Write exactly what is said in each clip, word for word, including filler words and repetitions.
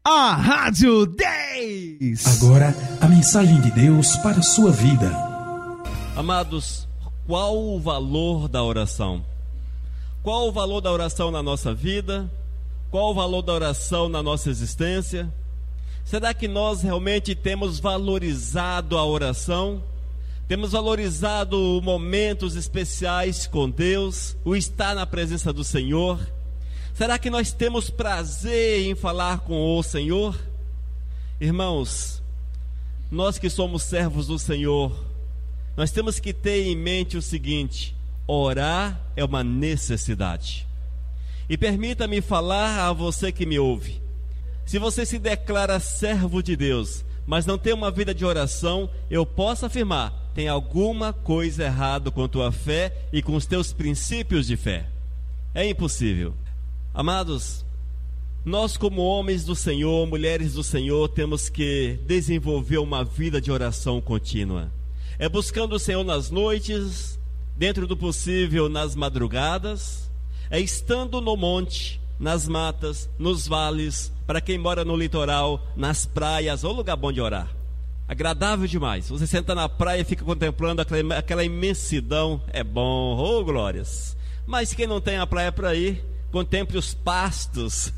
A Rádio dez. Agora, a mensagem de Deus para a sua vida. Amados, qual o valor da oração? Qual o valor da oração na nossa vida? Qual o valor da oração na nossa existência? Será que nós realmente temos valorizado a oração? Temos valorizado momentos especiais com Deus, o estar na presença do Senhor? Será que nós temos prazer em falar com o Senhor? Irmãos, nós que somos servos do Senhor, nós temos que ter em mente o seguinte: orar é uma necessidade. E permita-me falar a você que me ouve: se você se declara servo de Deus, mas não tem uma vida de oração, eu posso afirmar, tem alguma coisa errada com a tua fé e com os teus princípios de fé. É impossível. Amados, nós como homens do Senhor, mulheres do Senhor, temos que desenvolver uma vida de oração contínua. É buscando o Senhor nas noites, dentro do possível nas madrugadas, é estando no monte, nas matas, nos vales, para quem mora no litoral, nas praias, ou lugar bom de orar. Agradável demais. Você senta na praia e fica contemplando aquela, aquela imensidão, é bom, oh glórias. Mas quem não tem a praia para ir, contemple os pastos,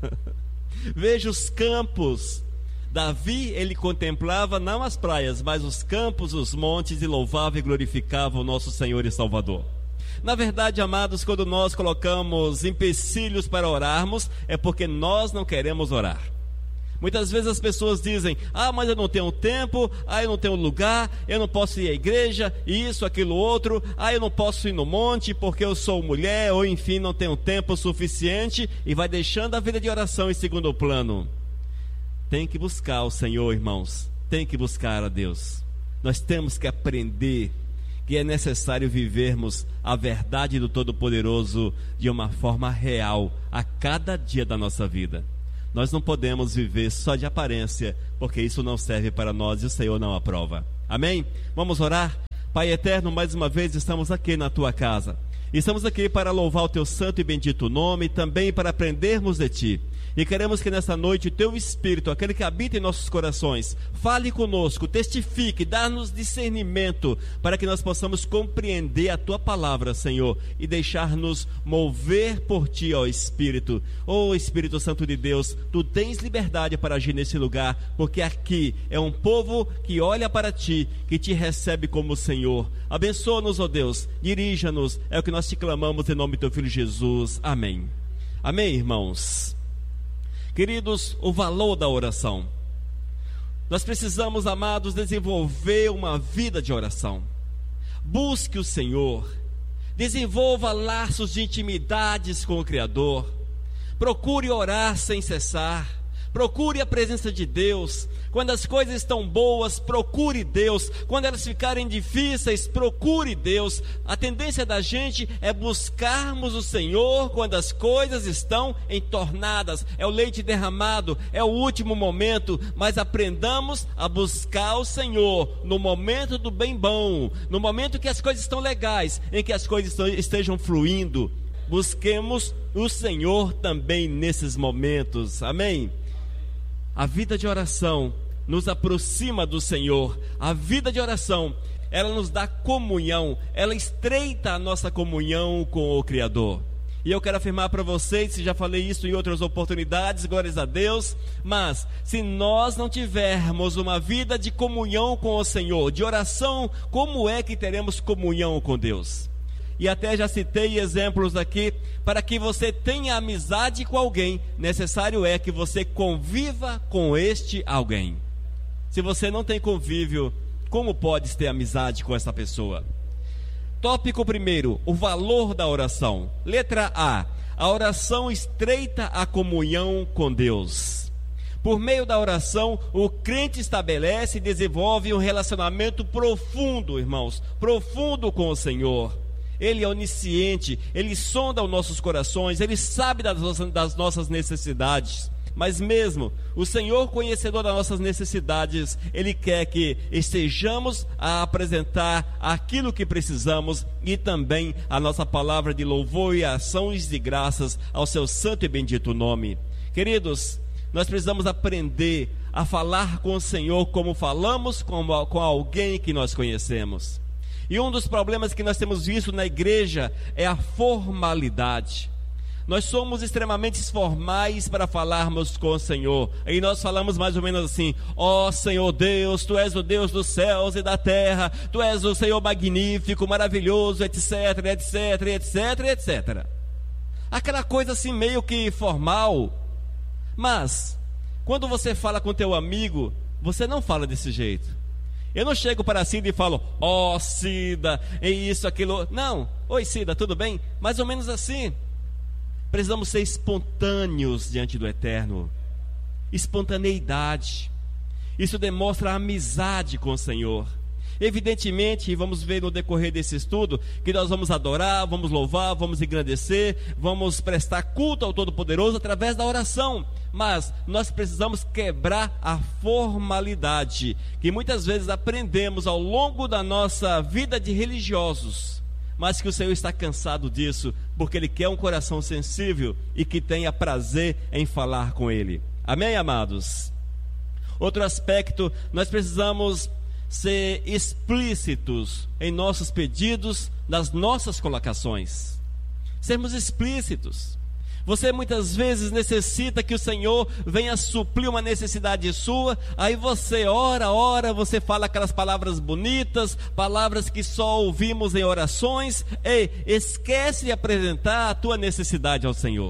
veja os campos. Davi, ele contemplava não as praias, mas os campos, os montes, e louvava e glorificava o nosso Senhor e Salvador. Na verdade, amados, quando nós colocamos empecilhos para orarmos, é porque nós não queremos orar. Muitas vezes as pessoas dizem: ah, mas eu não tenho tempo, ah, eu não tenho lugar, eu não posso ir à igreja, isso, aquilo, outro, ah, eu não posso ir no monte porque eu sou mulher, ou enfim, não tenho tempo suficiente, e vai deixando a vida de oração em segundo plano. Tem que buscar o Senhor, irmãos, tem que buscar a Deus. Nós temos que aprender que é necessário vivermos a verdade do Todo-Poderoso de uma forma real a cada dia da nossa vida. Nós não podemos viver só de aparência, porque isso não serve para nós e o Senhor não aprova. Amém? Vamos orar? Pai eterno, mais uma vez estamos aqui na tua casa. Estamos aqui para louvar o teu santo e bendito nome, também para aprendermos de ti. E queremos que nessa noite o teu Espírito, aquele que habita em nossos corações, fale conosco, testifique, dá-nos discernimento, para que nós possamos compreender a tua palavra, Senhor, e deixar-nos mover por ti, ó Espírito. Ó Espírito Santo de Deus, tu tens liberdade para agir nesse lugar, porque aqui é um povo que olha para ti, que te recebe como Senhor. Abençoa-nos, ó Deus, dirija-nos, é o que nós te clamamos em nome do teu Filho Jesus. Amém. Amém, irmãos. Queridos, o valor da oração. Nós precisamos, amados, desenvolver uma vida de oração. Busque o Senhor, desenvolva laços de intimidades com o Criador. Procure orar sem cessar. Procure a presença de Deus. Quando as coisas estão boas, procure Deus. Quando elas ficarem difíceis, procure Deus. A tendência da gente é buscarmos o Senhor quando as coisas estão entornadas. É o leite derramado, é o último momento. Mas aprendamos a buscar o Senhor no momento do bem bom, no momento que as coisas estão legais, em que as coisas estejam fluindo. Busquemos o Senhor também nesses momentos. Amém? A vida de oração nos aproxima do Senhor. A vida de oração, ela nos dá comunhão, ela estreita a nossa comunhão com o Criador. E eu quero afirmar para vocês, já falei isso em outras oportunidades, glórias a Deus, mas se nós não tivermos uma vida de comunhão com o Senhor, de oração, como é que teremos comunhão com Deus? E até já citei exemplos aqui. Para que você tenha amizade com alguém, necessário é que você conviva com este alguém. Se você não tem convívio, como podes ter amizade com essa pessoa? Tópico primeiro, o valor da oração. Letra A, a oração estreita a comunhão com Deus. Por meio da oração, o crente estabelece e desenvolve um relacionamento profundo, irmãos, profundo com o Senhor. Ele é onisciente, Ele sonda os nossos corações, Ele sabe das nossas, das nossas necessidades. Mas mesmo o Senhor, conhecedor das nossas necessidades, Ele quer que estejamos a apresentar aquilo que precisamos e também a nossa palavra de louvor e ações de graças ao seu santo e bendito nome. Queridos, nós precisamos aprender a falar com o Senhor como falamos com, com alguém que nós conhecemos. E um dos problemas que nós temos visto na igreja é a formalidade. Nós somos extremamente formais para falarmos com o Senhor. E nós falamos mais ou menos assim: ó Senhor Deus, Tu és o Deus dos céus e da terra, Tu és o Senhor magnífico, maravilhoso, etc, etc, etc, etcétera. Aquela coisa assim meio que formal. Mas quando você fala com teu amigo, você não fala desse jeito. Eu não chego para a Cida e falo: ó Cida, é isso, aquilo. Não, oi Cida, tudo bem? Mais ou menos assim. Precisamos ser espontâneos diante do Eterno. Espontaneidade. Isso demonstra a amizade com o Senhor. Evidentemente, e vamos ver no decorrer desse estudo, que nós vamos adorar, vamos louvar, vamos engrandecer, vamos prestar culto ao Todo-Poderoso através da oração. Mas nós precisamos quebrar a formalidade que muitas vezes aprendemos ao longo da nossa vida de religiosos, mas que o Senhor está cansado disso, porque Ele quer um coração sensível e que tenha prazer em falar com Ele. Amém, amados? Outro aspecto, nós precisamos ser explícitos em nossos pedidos, nas nossas colocações. Sermos explícitos. Você muitas vezes necessita que o Senhor venha suprir uma necessidade sua. Aí você ora, ora, você fala aquelas palavras bonitas, palavras que só ouvimos em orações. Ei, esquece de apresentar a tua necessidade ao Senhor.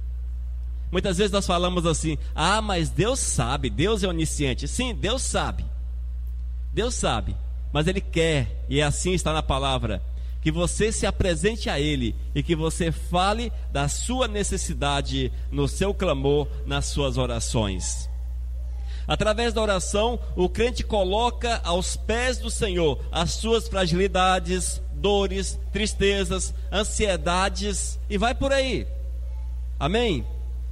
Muitas vezes nós falamos assim: ah, mas Deus sabe, Deus é onisciente. Sim, Deus sabe, Deus sabe, mas Ele quer, e assim está na palavra, que você se apresente a Ele e que você fale da sua necessidade no seu clamor, nas suas orações. Através da oração, o crente coloca aos pés do Senhor as suas fragilidades, dores, tristezas, ansiedades, e vai por aí. Amém?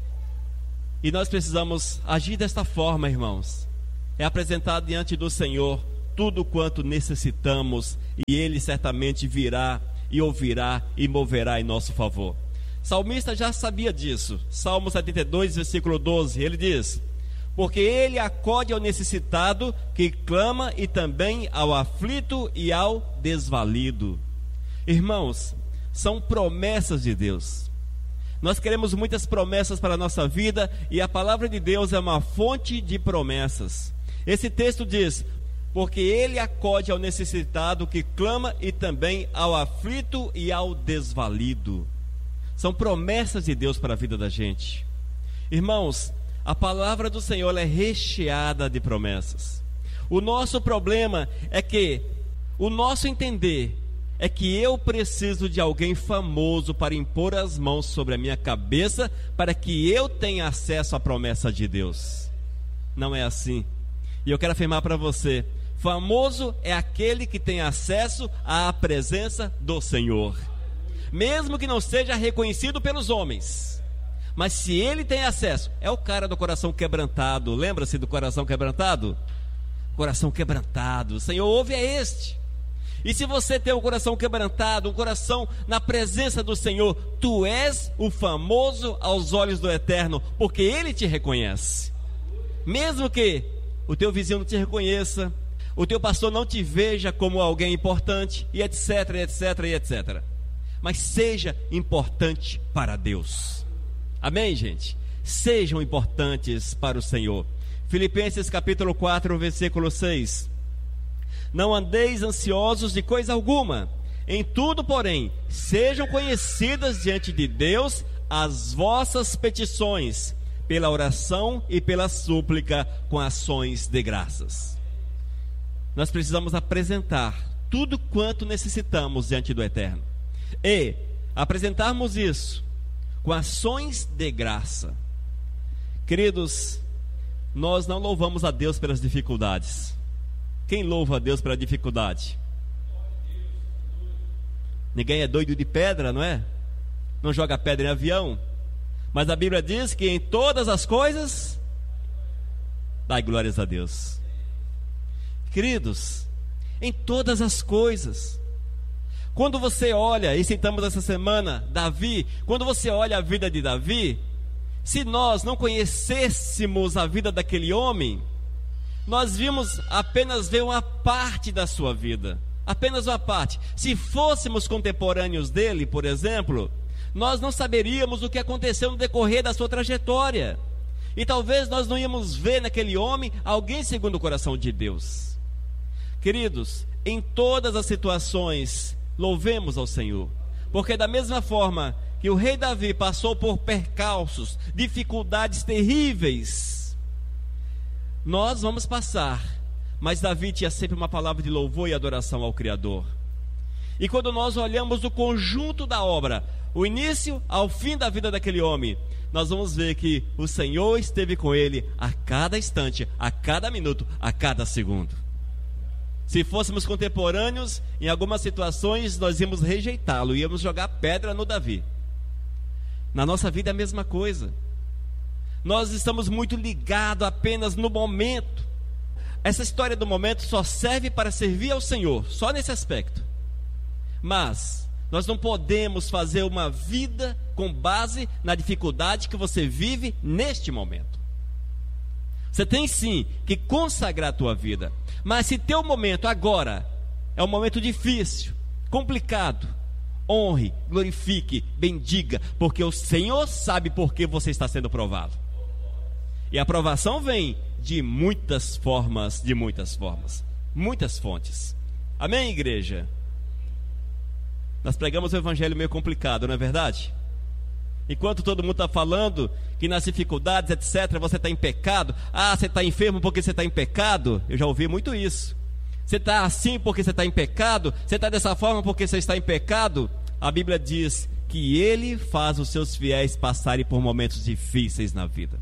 E nós precisamos agir desta forma, irmãos. É apresentar diante do Senhor tudo quanto necessitamos, e Ele certamente virá e ouvirá e moverá em nosso favor. O salmista já sabia disso. Salmo setenta e dois, versículo doze, ele diz: porque Ele acode ao necessitado que clama, e também ao aflito e ao desvalido. Irmãos, são promessas de Deus. Nós queremos muitas promessas para a nossa vida, e a palavra de Deus é uma fonte de promessas. Esse texto diz: porque Ele acode ao necessitado que clama, e também ao aflito e ao desvalido. São promessas de Deus para a vida da gente. Irmãos, a palavra do Senhor é recheada de promessas. O nosso problema é que, o nosso entender é que eu preciso de alguém famoso para impor as mãos sobre a minha cabeça, para que eu tenha acesso à promessa de Deus. Não é assim. E eu quero afirmar para você: famoso é aquele que tem acesso à presença do Senhor, mesmo que não seja reconhecido pelos homens. Mas se ele tem acesso, é o cara do coração quebrantado. Lembra-se do coração quebrantado? Coração quebrantado, o Senhor ouve é este. E se você tem um coração quebrantado, um coração na presença do Senhor, tu és o famoso aos olhos do Eterno, porque Ele te reconhece. Mesmo que o teu vizinho não te reconheça, o teu pastor não te veja como alguém importante, e etc, etc, e etcétera. Mas seja importante para Deus. Amém, gente? Sejam importantes para o Senhor. Filipenses capítulo quatro, versículo seis. Não andeis ansiosos de coisa alguma, em tudo, porém, sejam conhecidas diante de Deus as vossas petições, pela oração e pela súplica, com ações de graças. Nós precisamos apresentar tudo quanto necessitamos diante do Eterno, e apresentarmos isso com ações de graça. Queridos, nós não louvamos a Deus pelas dificuldades. Quem louva a Deus pela dificuldade? Ninguém é doido de pedra, não é? Não joga pedra em avião. Mas a Bíblia diz que em todas as coisas dai glórias a Deus. Queridos, em todas as coisas. Quando você olha, e citamos essa semana Davi, quando você olha a vida de Davi, Se nós não conhecêssemos a vida daquele homem, nós vimos apenas ver uma parte da sua vida, apenas uma parte. Se fôssemos contemporâneos dele, por exemplo, nós não saberíamos o que aconteceu no decorrer da sua trajetória. E talvez nós não íamos ver naquele homem alguém segundo o coração de Deus. Queridos, em todas as situações, louvemos ao Senhor, porque da mesma forma que o rei Davi passou por percalços, dificuldades terríveis, nós vamos passar. Mas Davi tinha sempre uma palavra de louvor e adoração ao Criador. E quando nós olhamos o conjunto da obra, o início ao fim da vida daquele homem, nós vamos ver que o Senhor esteve com ele a cada instante, a cada minuto, a cada segundo. Se fôssemos contemporâneos, em algumas situações nós íamos rejeitá-lo, íamos jogar pedra no Davi. Na nossa vida é a mesma coisa. Nós estamos muito ligados apenas no momento. Essa história do momento só serve para servir ao Senhor, só nesse aspecto. Mas nós não podemos fazer uma vida com base na dificuldade que você vive neste momento. Você tem sim que consagrar a tua vida. Mas se teu momento agora é um momento difícil, complicado, honre, glorifique, bendiga, porque o Senhor sabe por que você está sendo provado. E a provação vem de muitas formas, de muitas formas, muitas fontes. Amém, igreja? Nós pregamos o evangelho meio complicado, não é verdade? Enquanto todo mundo está falando que nas dificuldades, etcétera, você está em pecado. Ah, você está enfermo porque você está em pecado. Eu já ouvi muito isso. Você está assim porque você está em pecado. Você está dessa forma porque você está em pecado. A Bíblia diz que Ele faz os seus fiéis passarem por momentos difíceis na vida.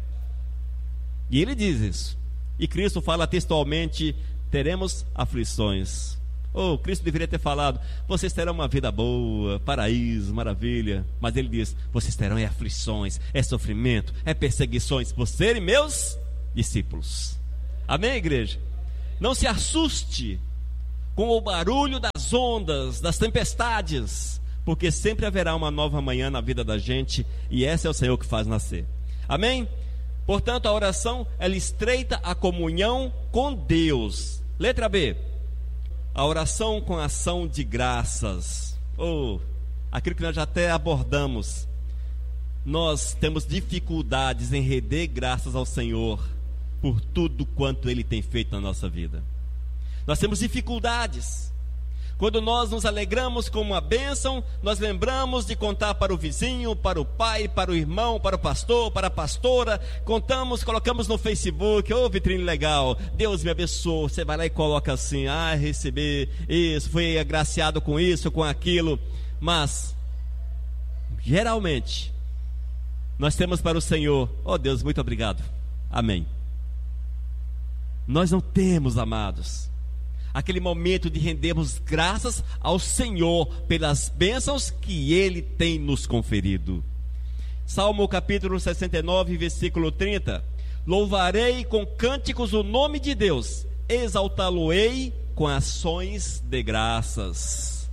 E Ele diz isso. E Cristo fala textualmente: teremos aflições. Oh, Cristo deveria ter falado: vocês terão uma vida boa, paraíso, maravilha. Mas Ele diz: vocês terão é aflições, é sofrimento, é perseguições, por serem meus discípulos. Amém, igreja? Não se assuste com o barulho das ondas, das tempestades, porque sempre haverá uma nova manhã na vida da gente, e esse é o Senhor que faz nascer. Amém? Portanto, a oração, ela estreita a comunhão com Deus. Letra B, a oração com ação de graças. Ou, oh, aquilo que nós já até abordamos. Nós temos dificuldades em render graças ao Senhor por tudo quanto Ele tem feito na nossa vida. Nós temos dificuldades. Quando nós nos alegramos com uma bênção, nós lembramos de contar para o vizinho, para o pai, para o irmão, para o pastor, para a pastora. Contamos, colocamos no Facebook: ô, oh, vitrine legal, Deus me abençoou. Você vai lá e coloca assim: ah, recebi isso, fui agraciado com isso, com aquilo. Mas geralmente nós temos para o Senhor: oh Deus, muito obrigado, amém. Nós não temos, amados, aquele momento de rendermos graças ao Senhor pelas bênçãos que Ele tem nos conferido. Salmo capítulo sessenta e nove, versículo trinta: louvarei com cânticos o nome de Deus, exaltá-lo-ei com ações de graças.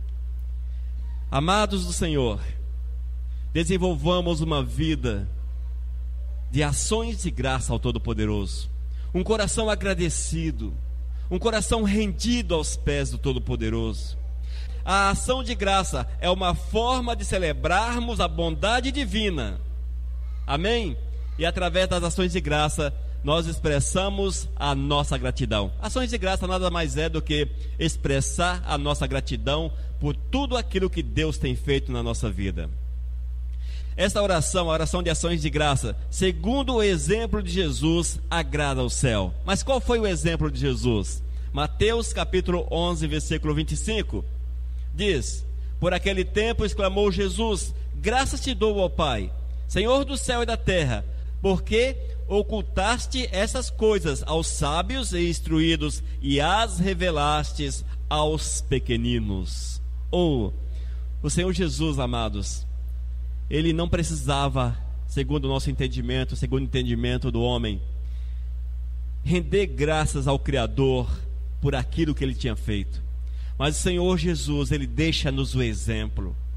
Amados do Senhor, desenvolvamos uma vida de ações de graça ao Todo-Poderoso, um coração agradecido, um coração rendido aos pés do Todo-Poderoso. A ação de graça é uma forma de celebrarmos a bondade divina. Amém? E através das ações de graça, nós expressamos a nossa gratidão. Ações de graça nada mais é do que expressar a nossa gratidão por tudo aquilo que Deus tem feito na nossa vida. Esta oração, a oração de ações de graça, segundo o exemplo de Jesus, agrada ao céu. Mas qual foi o exemplo de Jesus? Mateus capítulo onze, versículo vinte e cinco, diz: por aquele tempo exclamou Jesus: graças te dou, ó Pai, Senhor do céu e da terra, porque ocultaste essas coisas aos sábios e instruídos e as revelastes aos pequeninos. Ou, oh, o Senhor Jesus, amados, Ele não precisava, segundo o nosso entendimento, segundo o entendimento do homem, render graças ao Criador por aquilo que Ele tinha feito. Mas o Senhor Jesus, Ele deixa-nos o exemplo.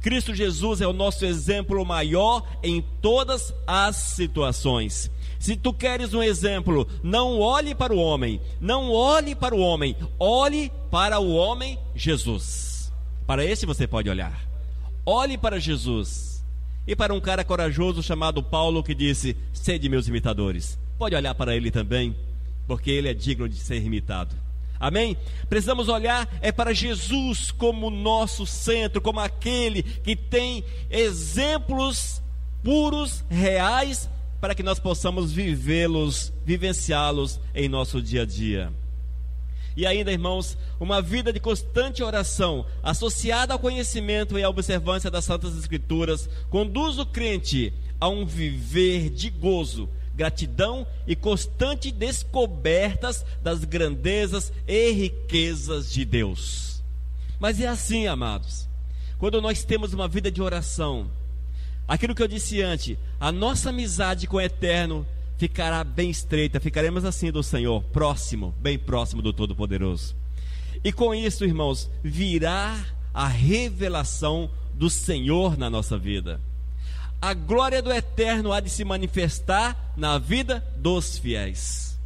Cristo Jesus é o nosso exemplo maior em todas as situações. Se tu queres um exemplo, não olhe para o homem, não olhe para o homem, olhe para o homem Jesus. Para esse você pode olhar. Olhe para Jesus. E para um cara corajoso chamado Paulo, que disse: sede meus imitadores. Pode olhar para ele também, porque ele é digno de ser imitado. Amém? Precisamos olhar é para Jesus como nosso centro, como aquele que tem exemplos puros, reais, para que nós possamos vivê-los, vivenciá-los em nosso dia a dia. E ainda, irmãos, uma vida de constante oração, associada ao conhecimento e à observância das Santas Escrituras, conduz o crente a um viver de gozo, gratidão e constante descobertas das grandezas e riquezas de Deus. Mas é assim, amados, quando nós temos uma vida de oração, aquilo que eu disse antes, a nossa amizade com o Eterno ficará bem estreita, ficaremos assim do Senhor, próximo, bem próximo do Todo-Poderoso. E com isso, irmãos, virá a revelação do Senhor na nossa vida. A glória do Eterno há de se manifestar na vida dos fiéis.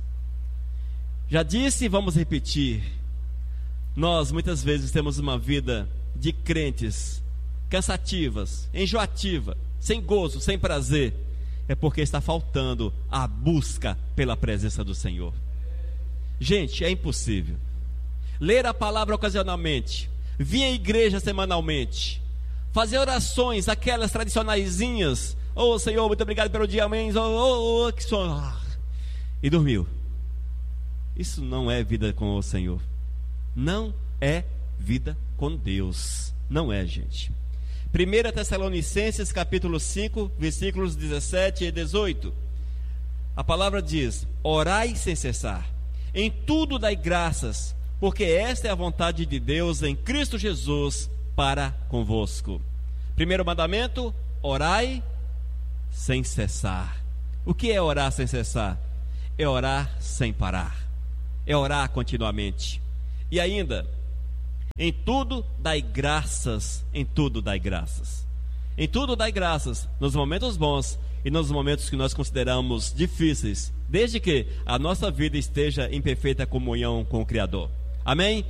Já disse e vamos repetir, nós muitas vezes temos uma vida de crentes cansativas, enjoativa, sem gozo, sem prazer. É porque está faltando a busca pela presença do Senhor. Gente, é impossível ler a palavra ocasionalmente, vir à igreja semanalmente, fazer orações, aquelas tradicionaisinhas, ô oh, Senhor, muito obrigado pelo dia, amém, oh, oh, oh, que sono, e dormiu. Isso não é vida com o Senhor, não é vida com Deus, não é, gente. Primeira Tessalonicenses capítulo cinco, versículos dezessete e dezoito. A palavra diz: orai sem cessar, em tudo dai graças, porque esta é a vontade de Deus em Cristo Jesus para convosco. Primeiro mandamento: orai sem cessar. O que é orar sem cessar? É orar sem parar, é orar continuamente. E ainda: em tudo dai graças, em tudo dai graças. Em tudo dai graças, nos momentos bons e nos momentos que nós consideramos difíceis, desde que a nossa vida esteja em perfeita comunhão com o Criador. Amém?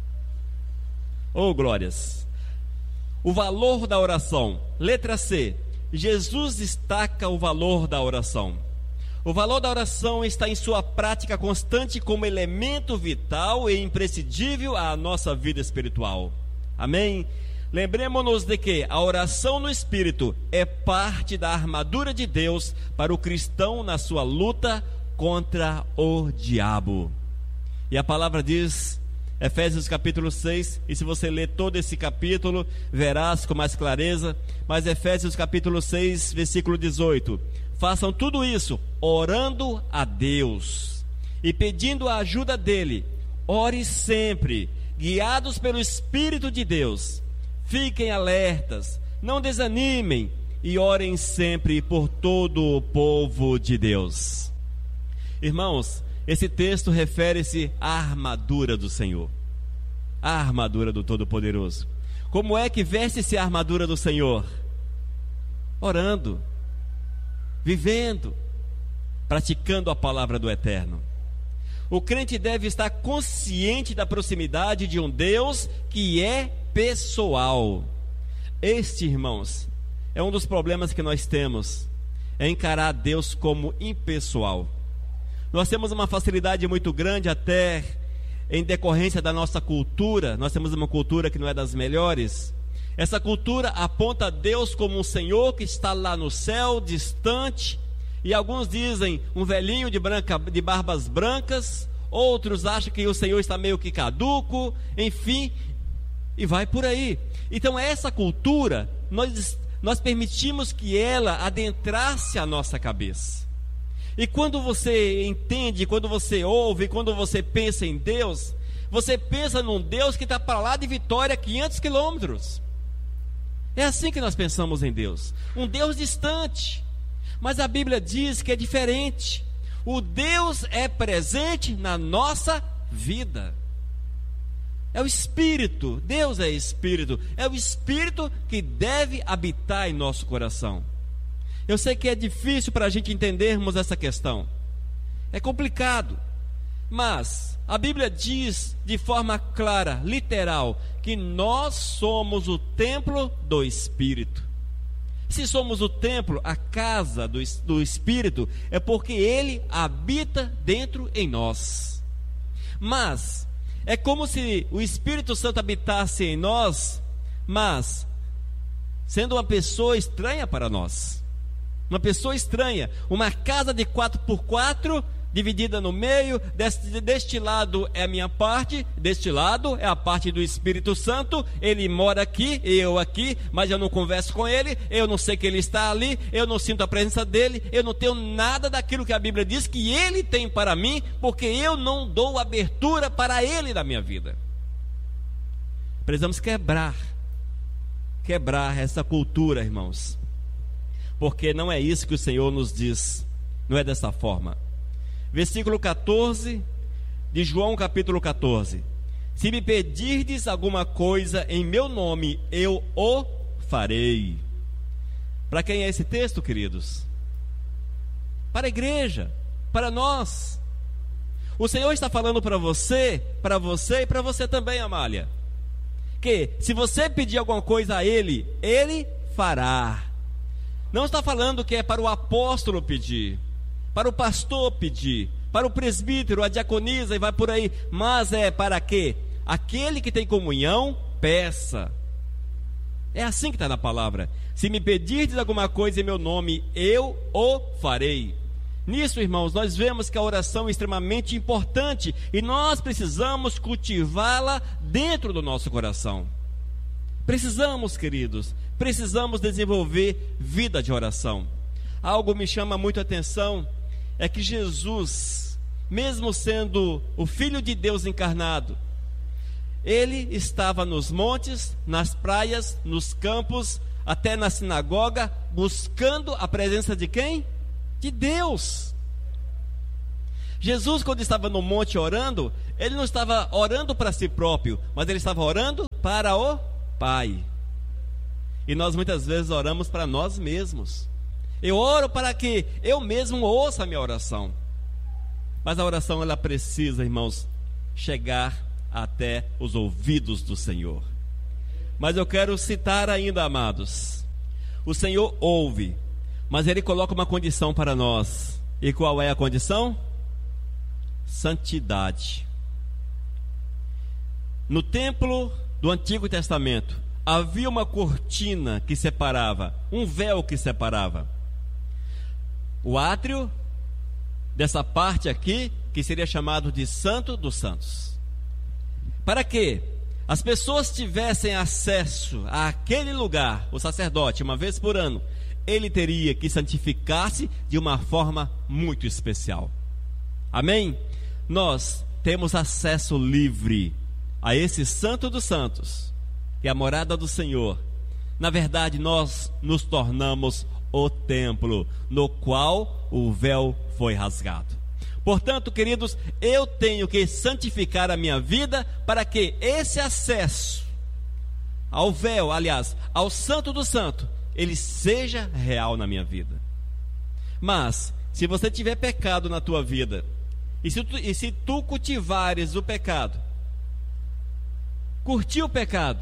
Oh, glórias! O valor da oração. Letra C. Jesus destaca o valor da oração. O valor da oração está em sua prática constante como elemento vital e imprescindível à nossa vida espiritual. Amém? Lembremos-nos de que a oração no Espírito é parte da armadura de Deus para o cristão na sua luta contra o diabo. E a palavra diz, Efésios capítulo seis, e se você ler todo esse capítulo, verás com mais clareza, mas Efésios capítulo seis, versículo dezoito: façam tudo isso orando a Deus e pedindo a ajuda dele. Ore sempre, guiados pelo Espírito de Deus. Fiquem alertas, não desanimem e orem sempre por todo o povo de Deus. Irmãos, esse texto refere-se à armadura do Senhor, a armadura do Todo-Poderoso. Como é que veste-se a armadura do Senhor? Orando, vivendo, praticando a palavra do Eterno. O crente deve estar consciente da proximidade de um Deus que é pessoal. Este, irmãos, é um dos problemas que nós temos, é encarar Deus como impessoal. Nós temos uma facilidade muito grande, até em decorrência da nossa cultura. Nós temos uma cultura que não é das melhores. Essa cultura aponta a Deus como um Senhor que está lá no céu, distante, e alguns dizem um velhinho de, branca, de barbas brancas, outros acham que o Senhor está meio que caduco, enfim, e vai por aí. Então essa cultura, nós, nós permitimos que ela adentrasse a nossa cabeça. E quando você entende, quando você ouve, quando você pensa em Deus, você pensa num Deus que está para lá de Vitória, quinhentos quilômetros. É assim que nós pensamos em Deus, um Deus distante. Mas a Bíblia diz que é diferente. O Deus é presente na nossa vida. É o Espírito, Deus é Espírito, é o Espírito que deve habitar em nosso coração. Eu sei que é difícil para a gente entendermos essa questão, é complicado, mas a Bíblia diz de forma clara, literal, que nós somos o templo do Espírito. Se somos o templo, a casa do, do Espírito, é porque Ele habita dentro em nós. Mas é como se o Espírito Santo habitasse em nós, mas sendo uma pessoa estranha para nós. Uma pessoa estranha, uma casa de quatro por quatro, dividida no meio, deste, deste lado é a minha parte, deste lado é a parte do Espírito Santo, ele mora aqui, eu aqui, mas eu não converso com ele, eu não sei que ele está ali, eu não sinto a presença dele, eu não tenho nada daquilo que a Bíblia diz que ele tem para mim, porque eu não dou abertura para ele na minha vida. Precisamos quebrar, quebrar essa cultura, irmãos, porque não é isso que o Senhor nos diz, não é dessa forma. Versículo catorze de João capítulo catorze: se me pedirdes alguma coisa em meu nome, eu o farei. Para quem é esse texto, queridos? Para a igreja, para nós. O Senhor está falando para você, para você e para você também, Amália, que se você pedir alguma coisa a Ele, Ele fará. Não está falando que é para o apóstolo pedir, para o pastor pedir, para o presbítero, a diaconisa e vai por aí, mas é para quê? Aquele que tem comunhão, peça. É assim que está na palavra: se me pedirdes alguma coisa em meu nome, eu o farei. Nisso, irmãos, nós vemos que a oração é extremamente importante e nós precisamos cultivá-la dentro do nosso coração. Precisamos, queridos, precisamos desenvolver vida de oração. Algo me chama muito a atenção, é que Jesus, mesmo sendo o Filho de Deus encarnado, Ele estava nos montes, nas praias, nos campos, até na sinagoga, buscando a presença de quem? De Deus. Jesus, quando estava no monte orando, Ele não estava orando para si próprio, mas Ele estava orando para o Pai. E nós muitas vezes oramos para nós mesmos. Eu oro para que eu mesmo ouça a minha oração. Mas a oração, ela precisa, irmãos, chegar até os ouvidos do Senhor. Mas eu quero citar ainda, amados, o Senhor ouve, mas Ele coloca uma condição para nós. E qual é a condição? Santidade. No templo do Antigo Testamento havia uma cortina que separava, um véu que separava o átrio dessa parte aqui, que seria chamado de Santo dos Santos, para que as pessoas tivessem acesso àquele lugar. O sacerdote, uma vez por ano, ele teria que santificar-se de uma forma muito especial. Amém? Nós temos acesso livre a esse Santo dos Santos, que é a morada do Senhor. Na verdade, nós nos tornamos o templo no qual o véu foi rasgado. Portanto, queridos, eu tenho que santificar a minha vida para que esse acesso ao véu, aliás, ao Santo do Santo, ele seja real na minha vida. Mas, se você tiver pecado na tua vida, e se tu, e se tu cultivares o pecado, curtir o pecado,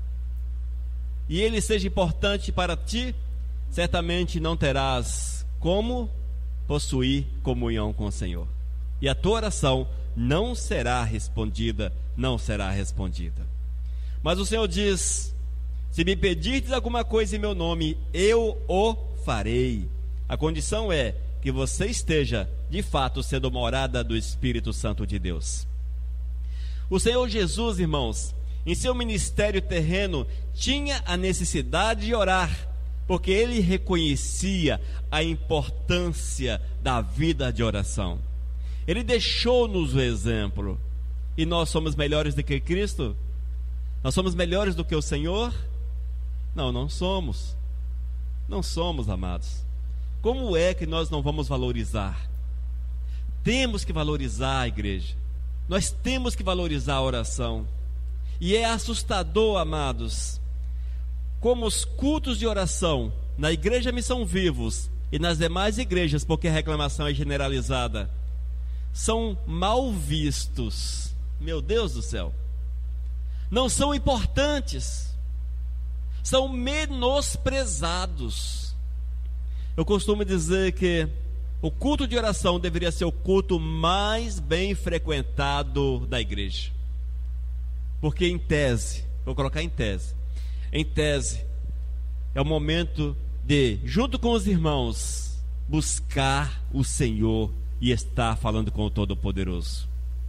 e ele seja importante para ti, certamente não terás como possuir comunhão com o Senhor, e a tua oração não será respondida, não será respondida. Mas o Senhor diz: se me pedirdes alguma coisa em meu nome, eu o farei. A condição é que você esteja de fato sendo morada do Espírito Santo de Deus. O Senhor Jesus, irmãos, em seu ministério terreno, tinha a necessidade de orar, porque ele reconhecia a importância da vida de oração. Ele deixou-nos o exemplo. E nós somos melhores do que Cristo? Nós somos melhores do que o Senhor? Não, não somos. Não somos, amados. Como é que nós não vamos valorizar? Temos que valorizar a igreja. Nós temos que valorizar a oração. E é assustador, amados, como os cultos de oração na Igreja Missão Vivos e nas demais igrejas, porque a reclamação é generalizada, são mal vistos. Meu Deus do céu, não são importantes, são menosprezados. Eu costumo dizer que o culto de oração deveria ser o culto mais bem frequentado da igreja, porque em tese, vou colocar em tese, em tese é o momento de, junto com os irmãos, buscar o Senhor e estar falando com o Todo-Poderoso.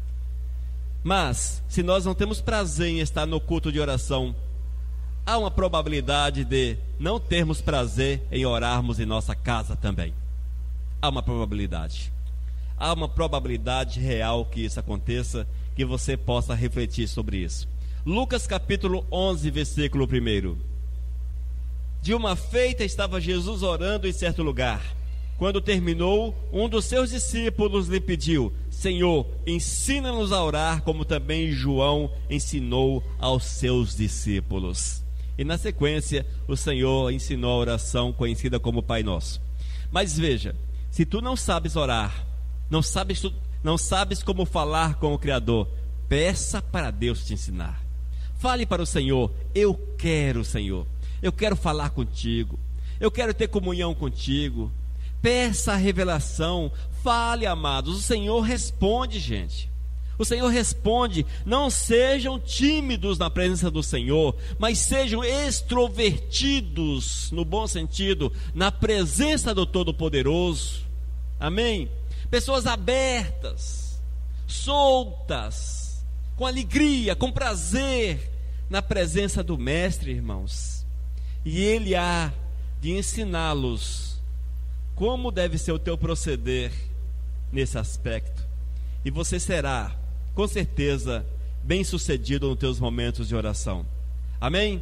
Mas, se nós não temos prazer em estar no culto de oração, há uma probabilidade de não termos prazer em orarmos em nossa casa também. Há uma probabilidade. Há uma probabilidade real que isso aconteça, que você possa refletir sobre isso. Lucas capítulo onze, versículo um. De uma feita estava Jesus orando em certo lugar. Quando terminou, um dos seus discípulos lhe pediu: Senhor, ensina-nos a orar, como também João ensinou aos seus discípulos. E na sequência, o Senhor ensinou a oração conhecida como Pai Nosso. Mas veja, se tu não sabes orar, não sabes, não sabes como falar com o Criador, peça para Deus te ensinar. Fale para o Senhor: eu quero, Senhor, eu quero falar contigo, eu quero ter comunhão contigo. Peça a revelação, fale, amados. O Senhor responde, gente. O Senhor responde. Não sejam tímidos na presença do Senhor, mas sejam extrovertidos, no bom sentido, na presença do Todo-Poderoso. Amém? Pessoas abertas, soltas, com alegria, com prazer, na presença do Mestre, irmãos. E Ele há de ensiná-los como deve ser o teu proceder nesse aspecto. E você será, com certeza, bem sucedido nos teus momentos de oração. Amém?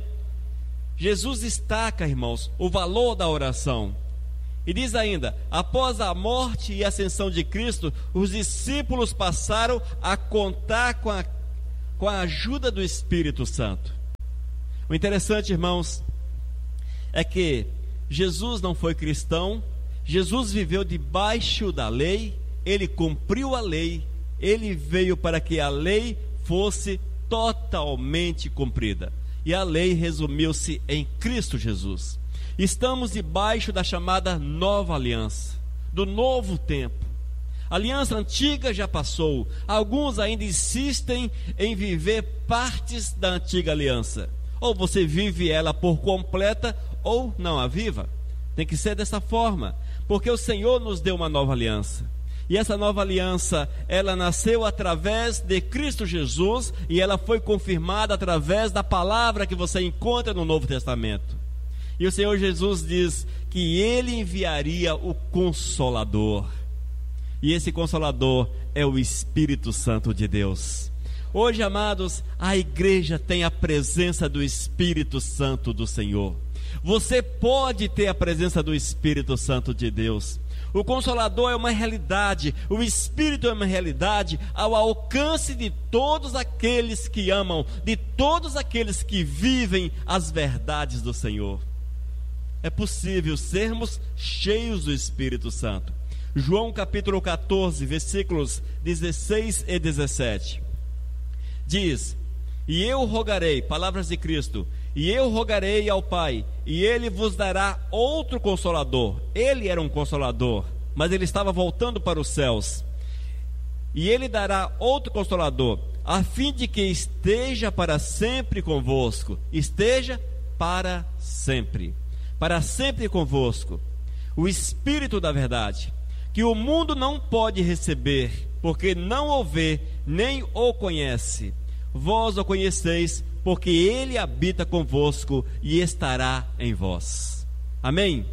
Jesus destaca, irmãos, o valor da oração. E diz ainda: após a morte e ascensão de Cristo, os discípulos passaram a contar com a, com a ajuda do Espírito Santo. O interessante, irmãos, é que Jesus não foi cristão. Jesus viveu debaixo da lei, Ele cumpriu a lei, Ele veio para que a lei fosse totalmente cumprida. E a lei resumiu-se em Cristo Jesus. Estamos debaixo da chamada nova aliança, do novo tempo. A aliança antiga já passou. Alguns ainda insistem em viver partes da antiga aliança. Ou você vive ela por completa, ou não a viva. Tem que ser dessa forma, porque o Senhor nos deu uma nova aliança. E essa nova aliança, ela nasceu através de Cristo Jesus, e ela foi confirmada através da palavra que você encontra no Novo Testamento. E o Senhor Jesus diz que Ele enviaria o Consolador. E esse Consolador é o Espírito Santo de Deus. Hoje, amados, a igreja tem a presença do Espírito Santo do Senhor. Você pode ter a presença do Espírito Santo de Deus. O Consolador é uma realidade, o Espírito é uma realidade ao alcance de todos aqueles que amam, de todos aqueles que vivem as verdades do Senhor. É possível sermos cheios do Espírito Santo. João capítulo catorze, versículos dezesseis e dezessete. Diz: e eu rogarei, palavras de Cristo, e eu rogarei ao Pai, e Ele vos dará outro Consolador. Ele era um Consolador, mas Ele estava voltando para os céus. E Ele dará outro Consolador, a fim de que esteja para sempre convosco. Esteja para sempre, para sempre convosco. O Espírito da verdade, que o mundo não pode receber, porque não o vê, nem o conhece. Vós o conheceis, porque Ele habita convosco e estará em vós. Amém?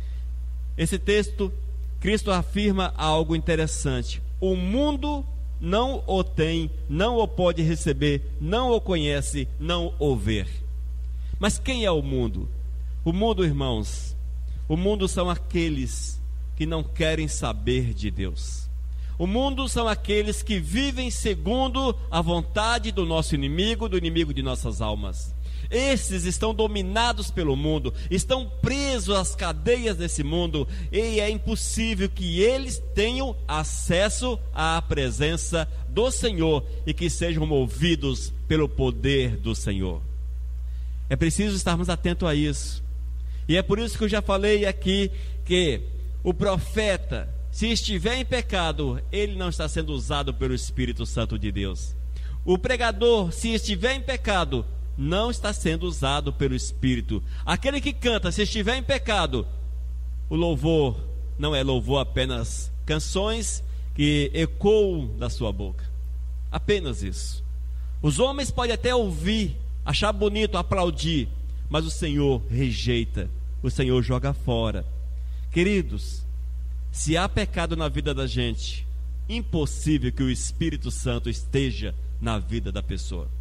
Esse texto, Cristo afirma algo interessante. O mundo não o tem, não o pode receber, não o conhece, não o vê. Mas quem é o mundo? O mundo, irmãos, o mundo são aqueles que não querem saber de Deus. O mundo são aqueles que vivem segundo a vontade do nosso inimigo, do inimigo de nossas almas. Esses estão dominados pelo mundo, estão presos às cadeias desse mundo, e é impossível que eles tenham acesso à presença do Senhor e que sejam movidos pelo poder do Senhor. É preciso estarmos atentos a isso. E é por isso que eu já falei aqui que o profeta, se estiver em pecado, ele não está sendo usado pelo Espírito Santo de Deus. O pregador, se estiver em pecado, não está sendo usado pelo Espírito. Aquele que canta, se estiver em pecado, o louvor não é louvor apenas canções que ecoam da sua boca. Apenas isso. Os homens podem até ouvir, achar bonito, aplaudir, mas o Senhor rejeita, o Senhor joga fora. Queridos, se há pecado na vida da gente, impossível que o Espírito Santo esteja na vida da pessoa.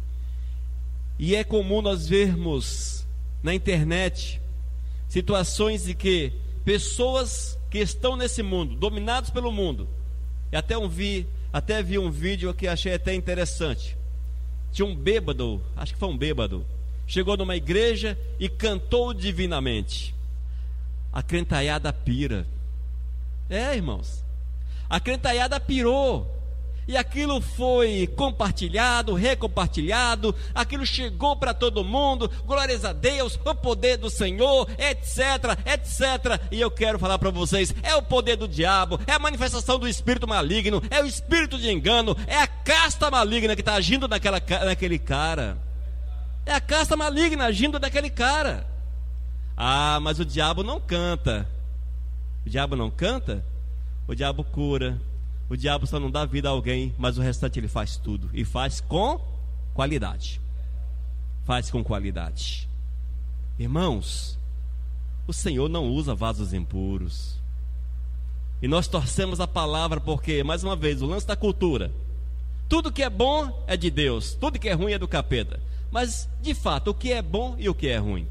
E é comum nós vermos na internet situações de que pessoas que estão nesse mundo, dominados pelo mundo, e até, um vi, até vi um vídeo que achei até interessante. Tinha um bêbado, acho que foi um bêbado, chegou numa igreja e cantou divinamente. A crentaiada pira. É, irmãos, a crentaiada pirou. E aquilo foi compartilhado, recompartilhado, aquilo chegou para todo mundo, glórias a Deus, o poder do Senhor, etc, etcétera. E eu quero falar para vocês, é o poder do diabo, é a manifestação do espírito maligno, é o espírito de engano, é a casta maligna que está agindo naquela, naquele cara. É a casta maligna agindo naquele cara. Ah, mas o diabo não canta. O diabo não canta? O diabo cura. O diabo só não dá vida a alguém, mas o restante ele faz tudo. E faz com qualidade. Faz com qualidade. Irmãos, o Senhor não usa vasos impuros. E nós torcemos a palavra porque, mais uma vez, o lance da cultura. Tudo que é bom é de Deus, tudo que é ruim é do capeta. Mas, de fato, o que é bom e o que é ruim?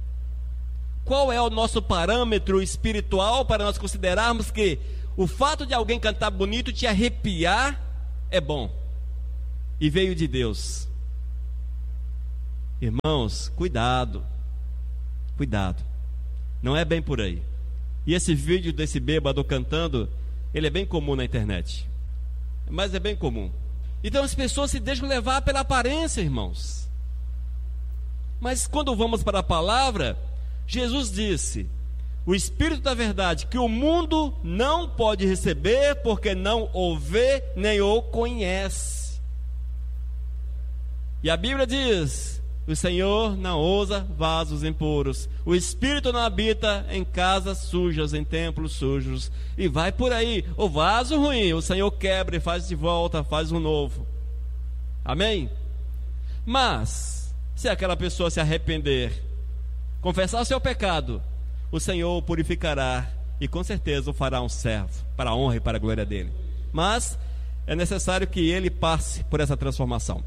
Qual é o nosso parâmetro espiritual para nós considerarmos que o fato de alguém cantar bonito, te arrepiar, é bom e veio de Deus? Irmãos, cuidado, cuidado, não é bem por aí. E esse vídeo desse bêbado cantando, ele é bem comum na internet, mas é bem comum. Então as pessoas se deixam levar pela aparência, irmãos. Mas quando vamos para a palavra, Jesus disse: o Espírito da verdade, que o mundo não pode receber, porque não o vê nem o conhece. E a Bíblia diz: o Senhor não usa vasos impuros. O Espírito não habita em casas sujas, em templos sujos. E vai por aí. O vaso ruim, o Senhor quebra e faz de volta, faz um novo. Amém? Mas, se aquela pessoa se arrepender, confessar o seu pecado, o Senhor o purificará e com certeza o fará um servo, para a honra e para a glória dele. Mas é necessário que ele passe por essa transformação.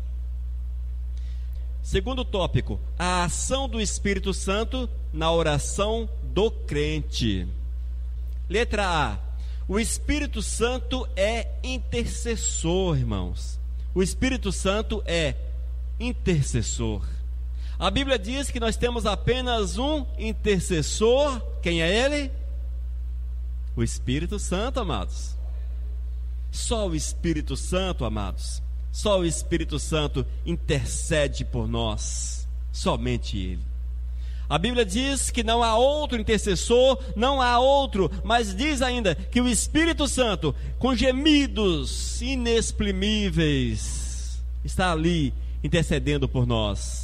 Segundo tópico, a ação do Espírito Santo na oração do crente. Letra A: o Espírito Santo é intercessor, irmãos. O Espírito Santo é intercessor. A Bíblia diz que nós temos apenas um intercessor. Quem é ele? O Espírito Santo, amados. Só o Espírito Santo, amados. Só o Espírito Santo intercede por nós. Somente Ele. A Bíblia diz que não há outro intercessor, não há outro, mas diz ainda que o Espírito Santo, com gemidos inexprimíveis, está ali intercedendo por nós.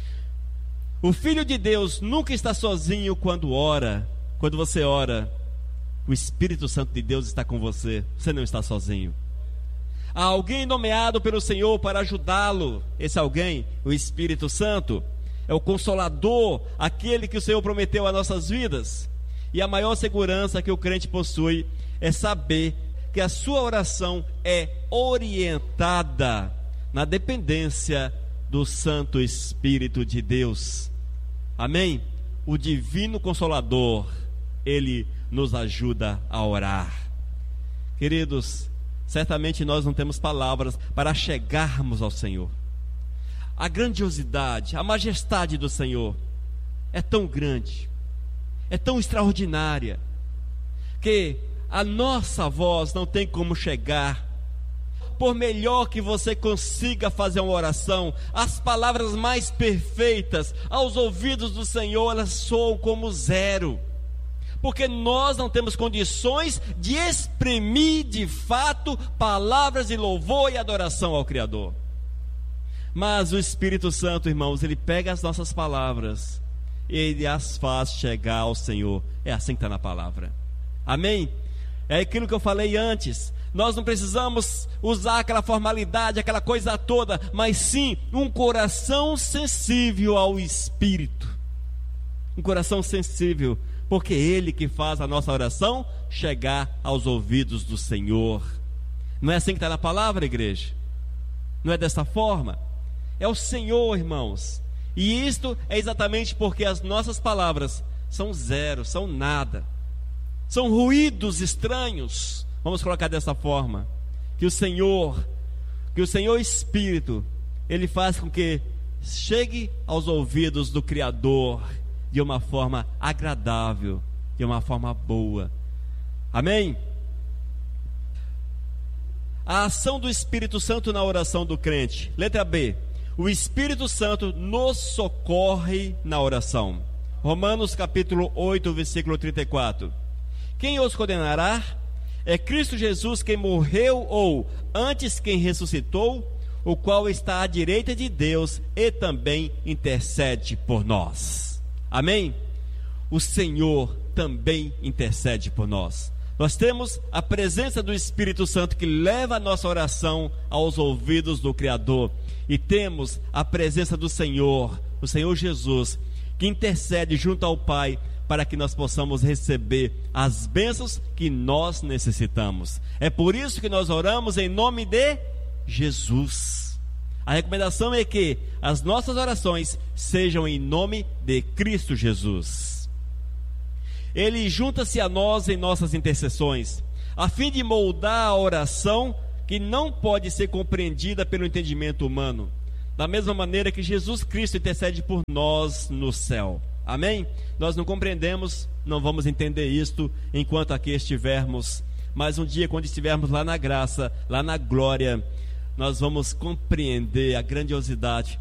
O Filho de Deus nunca está sozinho quando ora. Quando você ora, o Espírito Santo de Deus está com você. Você não está sozinho. Há alguém nomeado pelo Senhor para ajudá-lo. Esse alguém, o Espírito Santo, é o Consolador, aquele que o Senhor prometeu às nossas vidas. E a maior segurança que o crente possui é saber que a sua oração é orientada na dependência do Santo Espírito de Deus. Amém? O Divino Consolador, Ele nos ajuda a orar. Queridos, certamente nós não temos palavras para chegarmos ao Senhor. A grandiosidade, a majestade do Senhor é tão grande, é tão extraordinária, que a nossa voz não tem como chegar. Por melhor que você consiga fazer uma oração, as palavras mais perfeitas aos ouvidos do Senhor, elas soam como zero, porque nós não temos condições de exprimir de fato palavras de louvor e adoração ao Criador. Mas o Espírito Santo, irmãos, ele pega as nossas palavras e ele as faz chegar ao Senhor. É assim que está na palavra. Amém? É aquilo que eu falei antes. Nós não precisamos usar aquela formalidade, aquela coisa toda, mas sim um coração sensível ao Espírito. Um coração sensível, porque é Ele que faz a nossa oração chegar aos ouvidos do Senhor. Não é assim que está na palavra, igreja? Não é dessa forma? É o Senhor, irmãos. E isto é exatamente porque as nossas palavras são zero, são nada. São ruídos estranhos. Vamos colocar dessa forma, que o Senhor, que o Senhor Espírito, Ele faz com que chegue aos ouvidos do Criador de uma forma agradável, de uma forma boa. Amém? A ação do Espírito Santo na oração do crente. Letra B. O Espírito Santo nos socorre na oração. Romanos capítulo oito, versículo trinta e quatro. Quem os condenará? É Cristo Jesus quem morreu, ou antes quem ressuscitou, o qual está à direita de Deus e também intercede por nós. Amém? O Senhor também intercede por nós. Nós temos a presença do Espírito Santo que leva a nossa oração aos ouvidos do Criador. E temos a presença do Senhor, o Senhor Jesus, que intercede junto ao Pai, para que nós possamos receber as bênçãos que nós necessitamos. É por isso que nós oramos em nome de Jesus. A recomendação é que as nossas orações sejam em nome de Cristo Jesus. Ele junta-se a nós em nossas intercessões, a fim de moldar a oração que não pode ser compreendida pelo entendimento humano, da mesma maneira que Jesus Cristo intercede por nós no céu. Amém? Nós não compreendemos, não vamos entender isto enquanto aqui estivermos, mas um dia, quando estivermos lá na graça, lá na glória, nós vamos compreender a grandiosidade